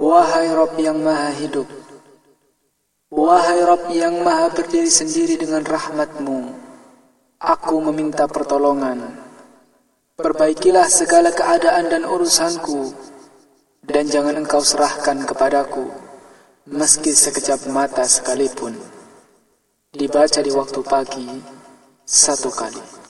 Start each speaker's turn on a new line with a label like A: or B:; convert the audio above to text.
A: Wahai Rabb yang maha hidup, wahai Rabb yang maha berdiri sendiri dengan rahmat-Mu, aku meminta pertolongan. Perbaikilah segala keadaan dan urusanku, dan jangan Engkau serahkan kepadaku, meski sekejap mata sekalipun. Dibaca di waktu pagi 1 kali.